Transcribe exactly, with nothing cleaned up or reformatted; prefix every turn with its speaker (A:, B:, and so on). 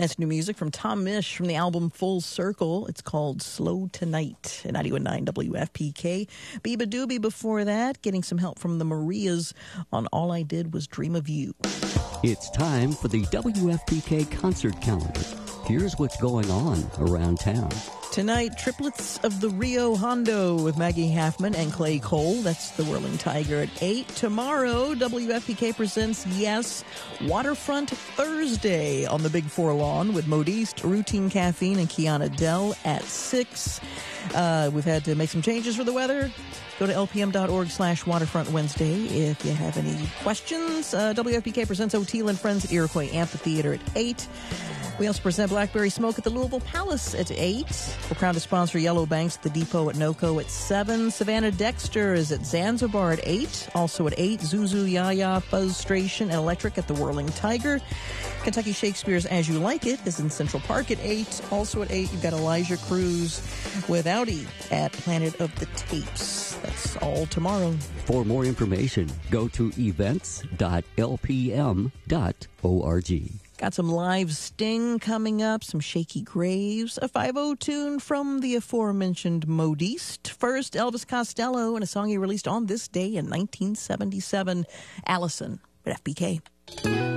A: That's new music from Tom Misch from the album Full Circle. It's called Slow Tonight at ninety-one point nine W F P K. Biba Doobie before that, getting some help from the Marias on All I Did Was Dream of You.
B: It's time for the W F P K concert calendar. Here's what's going on around town.
A: Tonight, Triplets of the Rio Hondo with Maggie Halfman and Clay Cole. That's the Whirling Tiger at eight. Tomorrow, W F P K presents Yes Waterfront Thursday on the Big Four lawn with Modiste, Routine Caffeine, and Kiana Dell at six. Uh, we've had to make some changes for the weather. Go to lpm.org slash Waterfront Wednesday if you have any questions. Uh, W F P K presents O'Teal and Friends at Iroquois Amphitheater at eight. We also present Blackberry Smoke at the Louisville Palace at eight. We're proud to sponsor Yellow Banks at the Depot at NOCO at seven. Savannah Dexter is at Zanzibar at eight. Also at eight, Zuzu Yaya Fuzzstration and Electric at the Whirling Tiger. Kentucky Shakespeare's As You Like It is in Central Park at eight. Also at eight, you've got Elijah Cruz with Audi at Planet of the Tapes. That's all tomorrow.
B: For more information, go to events dot l p m dot org.
A: Got some live Sting coming up, some Shaky Graves, a five oh tune from the aforementioned Modiste. First, Elvis Costello and a song he released on this day in nineteen seventy-seven, Allison at F B K.